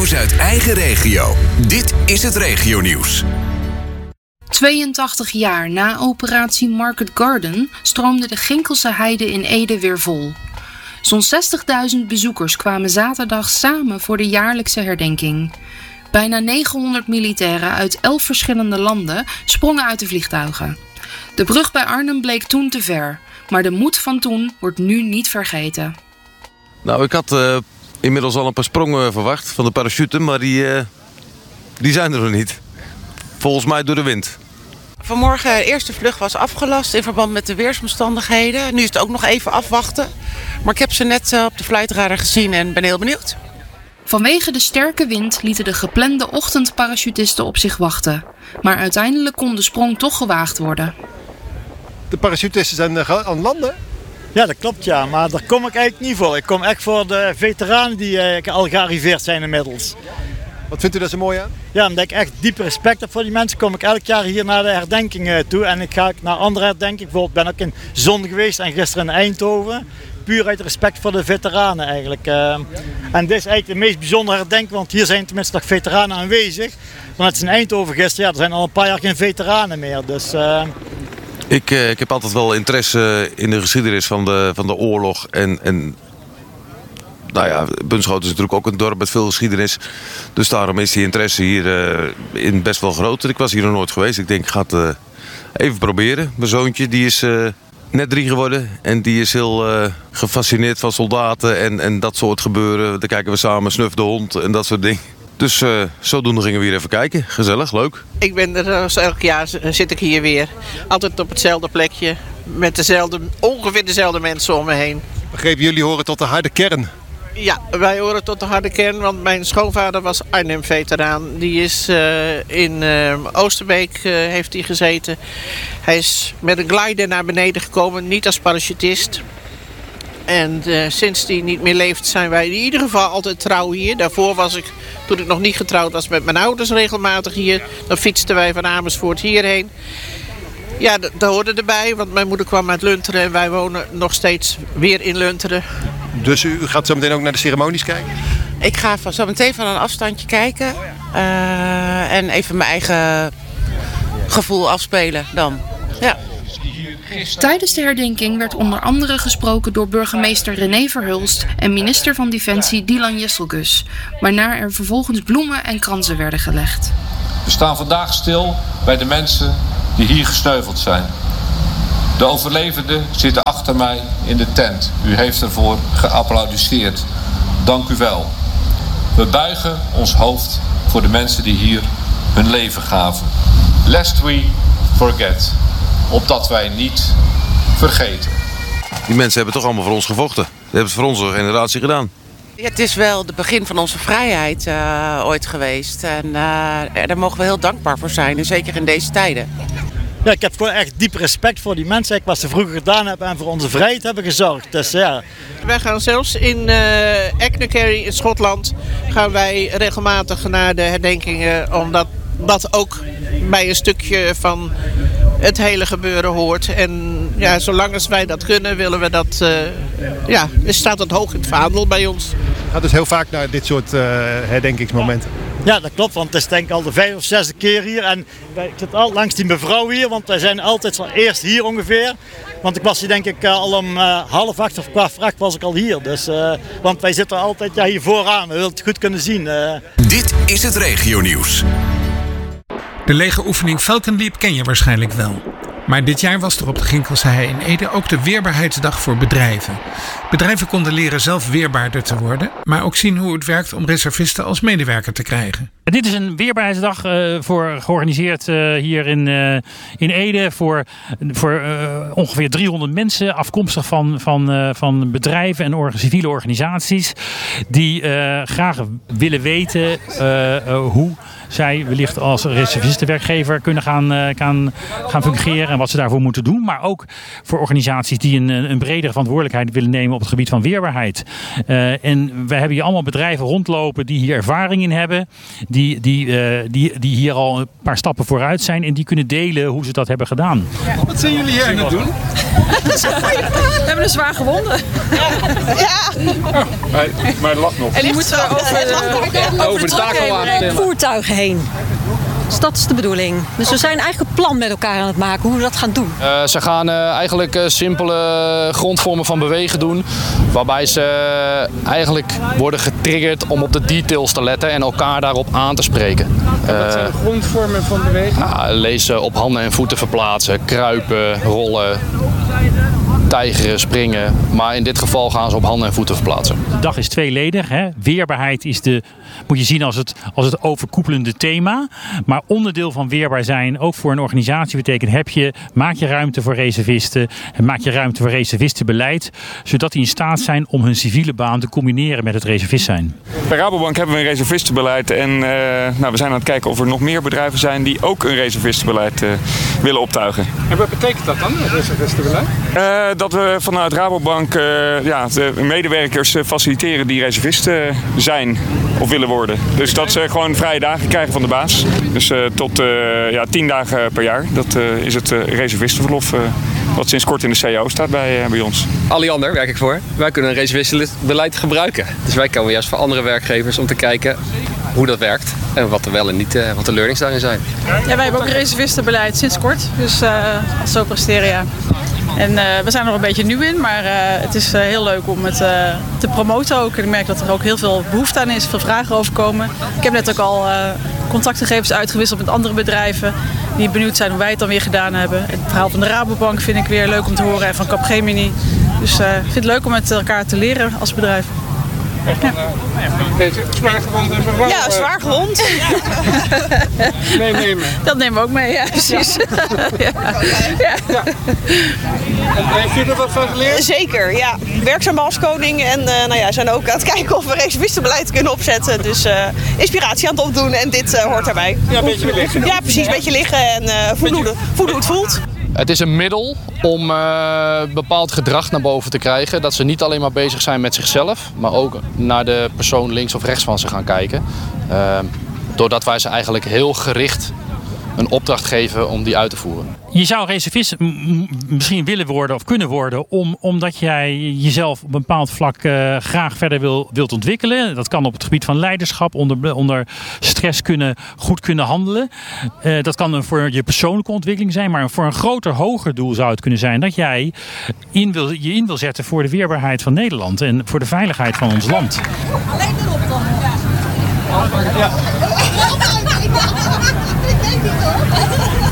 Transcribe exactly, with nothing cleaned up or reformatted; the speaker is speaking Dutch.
Nieuws uit eigen regio. Dit is het Regionieuws. tweeëntachtig jaar na operatie Market Garden stroomde de Ginkelse Heide in Ede weer vol. Zo'n zestigduizend bezoekers kwamen zaterdag samen voor de jaarlijkse herdenking. Bijna negenhonderd militairen uit elf verschillende landen sprongen uit de vliegtuigen. De brug bij Arnhem bleek toen te ver, maar de moed van toen wordt nu niet vergeten. Nou, ik had uh, inmiddels al een paar sprongen verwacht van de parachute, maar die, uh, die zijn er nog niet. Volgens mij door de wind. Vanmorgen de eerste vlucht was afgelast in verband met de weersomstandigheden. Nu is het ook nog even afwachten. Maar ik heb ze net uh, op de flightradar gezien en ben heel benieuwd. Vanwege de sterke wind lieten de geplande ochtendparachutisten op zich wachten. Maar uiteindelijk kon de sprong toch gewaagd worden. De parachutisten zijn uh, aan het landen? Ja, dat klopt ja, maar daar kom ik eigenlijk niet voor. Ik kom echt voor de veteranen die uh, al gearriveerd zijn inmiddels. Wat vindt u daar zo mooi aan? Ja, omdat ik echt diep respect heb voor die mensen, kom ik elk jaar hier naar de herdenking uh, toe. En ik ga naar andere herdenkingen. Bijvoorbeeld ben ik in Zon geweest en gisteren in Eindhoven. Puur uit respect voor de veteranen eigenlijk. Uh, en dit is eigenlijk de meest bijzondere herdenking, want hier zijn tenminste nog veteranen aanwezig. Maar het is in Eindhoven gisteren, ja, er zijn al een paar jaar geen veteranen meer. Dus, uh... ik, uh, ik heb altijd wel interesse in de geschiedenis van de, van de oorlog. En, en nou ja, Bunschoten is natuurlijk ook een dorp met veel geschiedenis. Dus daarom is die interesse hier uh, in best wel groot. Ik was hier nog nooit geweest. Ik denk, ik ga het uh, even proberen. Mijn zoontje die is uh, net drie geworden. En die is heel uh, gefascineerd van soldaten en, en dat soort gebeuren. Dan kijken we samen Snuf de hond en dat soort dingen. Dus uh, zodoende gingen we hier even kijken. Gezellig, leuk. Ik ben er uh, elk jaar zit ik hier weer. Altijd op hetzelfde plekje. Met dezelfde, ongeveer dezelfde mensen om me heen. Begrepen, jullie horen tot de harde kern. Ja, wij horen tot de harde kern, want mijn schoonvader was Arnhem-veteraan. Die is uh, in uh, Oosterbeek uh, heeft hij gezeten. Hij is met een glider naar beneden gekomen, niet als parachutist. En uh, sinds hij niet meer leeft zijn wij in ieder geval altijd trouw hier. Daarvoor was ik, toen ik nog niet getrouwd was, met mijn ouders regelmatig hier. Dan fietsten wij van Amersfoort hierheen. Ja, dat, dat hoorde erbij, want mijn moeder kwam uit Lunteren en wij wonen nog steeds weer in Lunteren. Dus u gaat zo meteen ook naar de ceremonies kijken? Ik ga van, zo meteen van een afstandje kijken uh, en even mijn eigen gevoel afspelen dan. Ja. Tijdens de herdenking werd onder andere gesproken door burgemeester René Verhulst en minister van Defensie Dylan Jesselgus, waarna er vervolgens bloemen en kransen werden gelegd. We staan vandaag stil bij de mensen die hier gesneuveld zijn. De overlevenden zitten achter mij in de tent. U heeft ervoor geapplaudisseerd. Dank u wel. We buigen ons hoofd voor de mensen die hier hun leven gaven. Lest we forget. Opdat wij niet vergeten. Die mensen hebben toch allemaal voor ons gevochten. Die hebben het voor onze generatie gedaan. Ja, het is wel het begin van onze vrijheid uh, ooit geweest. En uh, daar mogen we heel dankbaar voor zijn. En zeker in deze tijden. Ja, ik heb gewoon echt diep respect voor die mensen, wat ze vroeger gedaan hebben en voor onze vrijheid hebben gezorgd. Dus, ja. Wij gaan zelfs in uh, Achnacarry in Schotland gaan wij regelmatig naar de herdenkingen, omdat dat ook bij een stukje van het hele gebeuren hoort. En ja, zolang als wij dat kunnen, willen we dat, uh, ja, staat dat hoog in het vaandel bij ons. Je gaat dus heel vaak naar dit soort uh, herdenkingsmomenten. Ja, dat klopt, want het is denk ik al de vijfde of zesde keer hier. En ik zit al langs die mevrouw hier, want wij zijn altijd eerst hier ongeveer. Want ik was hier denk ik al om uh, half acht of kwart voor acht was ik al hier. Dus, uh, want wij zitten altijd ja, hier vooraan, we willen het goed kunnen zien. Uh. Dit is het Regionieuws. De legeroefening Falkenleap ken je waarschijnlijk wel. Maar dit jaar was er op de Ginkelse Hei in Ede ook de Weerbaarheidsdag voor bedrijven. Bedrijven konden leren zelf weerbaarder te worden, maar ook zien hoe het werkt om reservisten als medewerker te krijgen. Dit is een Weerbaarheidsdag uh, voor, georganiseerd uh, hier in, uh, in Ede voor, voor uh, ongeveer driehonderd mensen, afkomstig van, van, uh, van bedrijven en or- civiele organisaties die uh, graag willen weten uh, uh, hoe zij wellicht als reservistenwerkgever kunnen gaan, uh, gaan, gaan fungeren en wat ze daarvoor moeten doen. Maar ook voor organisaties die een, een bredere verantwoordelijkheid willen nemen op het gebied van weerbaarheid. Uh, en wij hebben hier allemaal bedrijven rondlopen die hier ervaring in hebben. die, die, uh, die, die hier al een paar stappen vooruit zijn en die kunnen delen hoe ze dat hebben gedaan. Wat zijn jullie hier aan het doen? We hebben een zwaar gewonden. Ja. Oh, maar, maar het lag nog. En die moeten we over de, over de takelwagen. Voertuigen heen. Dus dat is de bedoeling. Dus we zijn eigenlijk een plan met elkaar aan het maken hoe we dat gaan doen. Uh, ze gaan uh, eigenlijk uh, simpele grondvormen van bewegen doen. Waarbij ze uh, eigenlijk worden getriggerd om op de details te letten en elkaar daarop aan te spreken. Uh, wat zijn de grondvormen van bewegen? Uh, lezen, op handen en voeten verplaatsen, kruipen, rollen, tijgeren, springen. Maar in dit geval gaan ze op handen en voeten verplaatsen. De dag is tweeledig. Hè? Weerbaarheid is de, moet je zien als het, als het overkoepelende thema. Maar onderdeel van weerbaar zijn, ook voor een organisatie, betekent heb je, maak je ruimte voor reservisten. En maak je ruimte voor reservistenbeleid. Zodat die in staat zijn om hun civiele baan te combineren met het reservist zijn. Bij Rabobank hebben we een reservistenbeleid. En uh, nou, we zijn aan het kijken of er nog meer bedrijven zijn die ook een reservistenbeleid uh, willen optuigen. En wat betekent dat dan, een reservistenbeleid? Uh, dat we vanuit Rabobank uh, ja, de medewerkers faciliteren die reservisten zijn of willen worden. Dus dat ze gewoon vrije dagen krijgen van de baas. Dus uh, tot uh, ja, tien dagen per jaar. Dat uh, is het uh, reservistenverlof uh, wat sinds kort in de C A O staat bij, uh, bij ons. Alliander werk ik voor. Wij kunnen een reservistenbeleid gebruiken. Dus wij komen juist voor andere werkgevers om te kijken hoe dat werkt. En wat er wel en niet, uh, wat de learnings daarin zijn. Ja, wij hebben ook een reservistenbeleid sinds kort. Dus uh, als zo presteren, ja. En uh, we zijn er nog een beetje nieuw in, maar uh, het is uh, heel leuk om het uh, te promoten ook. En ik merk dat er ook heel veel behoefte aan is, veel vragen over komen. Ik heb net ook al uh, contactgegevens uitgewisseld met andere bedrijven die benieuwd zijn hoe wij het dan weer gedaan hebben. Het verhaal van de Rabobank vind ik weer leuk om te horen en van Capgemini. Dus uh, ik vind het leuk om met elkaar te leren als bedrijf. Ja. Deze zwaar gewond en mevrouw. Ja, zwaar gewond. Neem mee. Dat nemen we ook mee, ja, precies. Ja. Ja. Ja. En heeft je er wat van geleerd? Zeker, ja. Werkzaam als koning en uh, nou ja, zijn ook aan het kijken of we reservistenbeleid kunnen opzetten. Dus uh, inspiratie aan het opdoen en dit uh, hoort daarbij. Ja, een beetje liggen. Ja, precies, een beetje liggen en uh, voelen, hoe, voelen hoe het voelt. Het is een middel om uh, bepaald gedrag naar boven te krijgen. Dat ze niet alleen maar bezig zijn met zichzelf, maar ook naar de persoon links of rechts van ze gaan kijken. Uh, doordat wij ze eigenlijk heel gericht een opdracht geven om die uit te voeren. Je zou reservist m- misschien willen worden of kunnen worden om, omdat jij jezelf op een bepaald vlak uh, graag verder wil, wilt ontwikkelen. Dat kan op het gebied van leiderschap, onder, onder stress kunnen, goed kunnen handelen. Uh, dat kan voor je persoonlijke ontwikkeling zijn, maar voor een groter, hoger doel zou het kunnen zijn dat jij in wil, je in wil zetten voor de weerbaarheid van Nederland en voor de veiligheid van ons land. Ja.